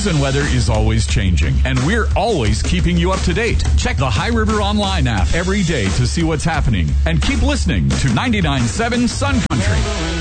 news and weather is always changing, and we're always keeping you up to date. Check the High River Online app every day to see what's happening, and keep listening to 99.7 Sun Country.